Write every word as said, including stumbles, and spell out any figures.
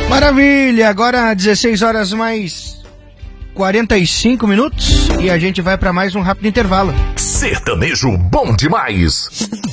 Maravilha, agora dezesseis horas mais quarenta e cinco minutos e a gente vai para mais um rápido intervalo. Sertanejo bom demais.